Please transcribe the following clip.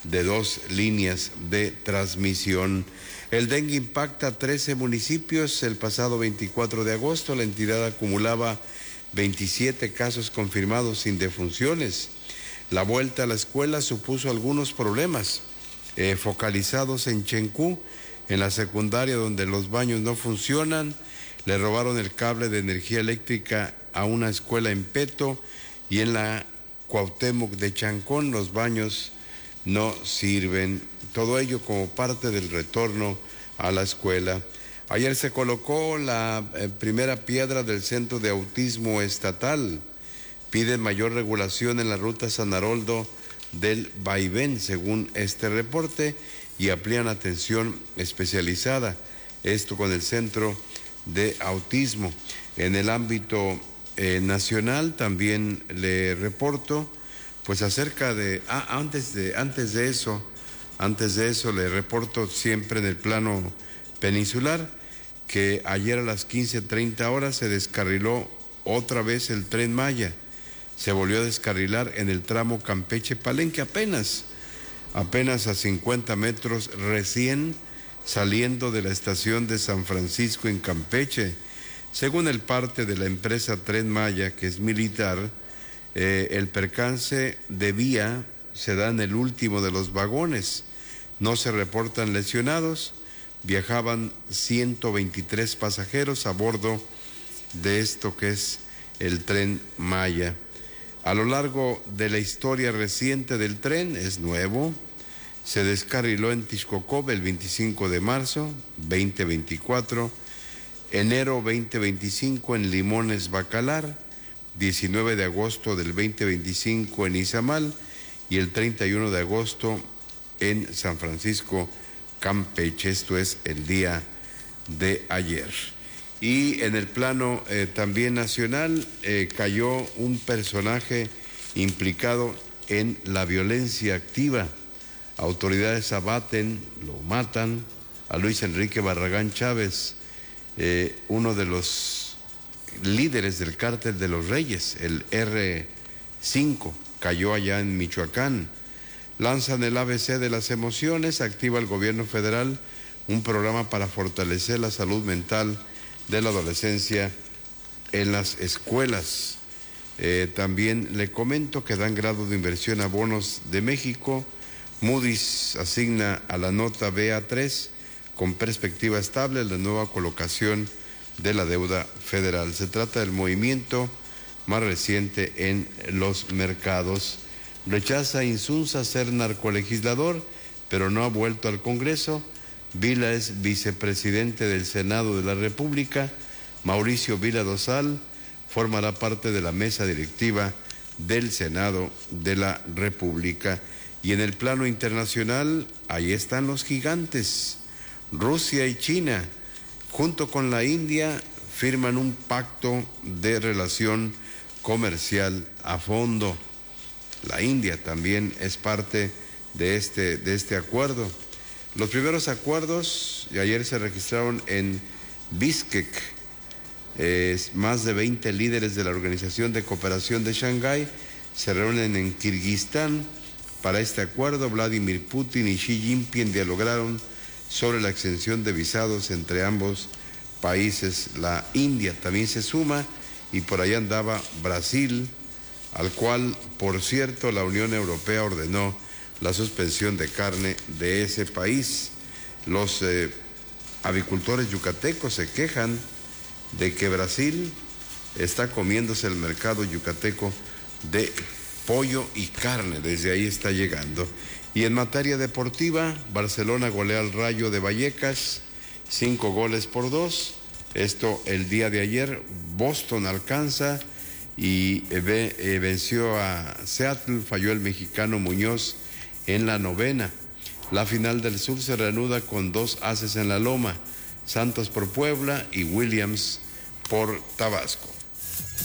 de 2 líneas de transmisión. El dengue impacta a 13 municipios. El pasado 24 de agosto la entidad acumulaba 27 casos confirmados sin defunciones. La vuelta a la escuela supuso algunos problemas focalizados en Chencú, en la secundaria donde los baños no funcionan. Le robaron el cable de energía eléctrica a una escuela en Peto, y en la Cuauhtémoc de Chancón los baños no sirven. Todo ello como parte del retorno a la escuela. Ayer se colocó la primera piedra del Centro de Autismo Estatal. Piden mayor regulación en la ruta San Haroldo del Vaivén, según este reporte, y amplían atención especializada. Esto con el Centro de Autismo. En el ámbito nacional también le reporto, pues acerca de, antes de eso le reporto siempre en el plano peninsular, que ayer a las 15:30 horas se descarriló otra vez el Tren Maya. Se volvió a descarrilar en el tramo Campeche-Palenque, apenas a 50 metros, recién saliendo de la estación de San Francisco en Campeche. Según el parte de la empresa Tren Maya, que es militar, el percance de vía se da en el último de los vagones. No se reportan lesionados. Viajaban 123 pasajeros a bordo de esto que es el Tren Maya. A lo largo de la historia reciente del tren, es nuevo, se descarriló en Tixkokob el 25 de marzo 2024, enero 2025 en Limones Bacalar, 19 de agosto del 2025 en Izamal y el 31 de agosto en San Francisco, Campeche. Esto es el día de ayer. Y en el plano también nacional cayó un personaje implicado en la violencia activa. Autoridades abaten, lo matan a Luis Enrique Barragán Chávez, uno de los líderes del Cártel de los Reyes, el R5, cayó allá en Michoacán. Lanzan el ABC de las emociones. Activa el gobierno federal un programa para fortalecer la salud mental de la adolescencia en las escuelas. También le comento que dan grado de inversión a bonos de México. Moody's asigna a la nota BA3 con perspectiva estable la nueva colocación de la deuda federal. Se trata del movimiento más reciente en los mercados. Rechaza Insunza ser narcolegislador, pero no ha vuelto al Congreso. Vila es vicepresidente del Senado de la República. Mauricio Vila Dosal formará parte de la mesa directiva del Senado de la República. Y en el plano internacional, ahí están los gigantes. Rusia y China, junto con la India, firman un pacto de relación comercial a fondo. La India también es parte de este acuerdo. Los primeros acuerdos ayer se registraron en Bishkek. Más de 20 líderes de la Organización de Cooperación de Shanghái se reúnen en Kirguistán para este acuerdo. Vladimir Putin y Xi Jinping dialogaron sobre la exención de visados entre ambos países. La India también se suma y por ahí andaba Brasil, al cual, por cierto, la Unión Europea ordenó la suspensión de carne de ese país. Los avicultores yucatecos se quejan de que Brasil está comiéndose el mercado yucateco de pollo y carne, desde ahí está llegando. Y en materia deportiva, Barcelona golea al Rayo de Vallecas, 5-2. Esto el día de ayer. Boston alcanza y venció a Seattle, falló el mexicano Muñoz en la 9ª. La final del sur se reanuda con 2 ases en la loma, Santos por Puebla y Williams por Tabasco.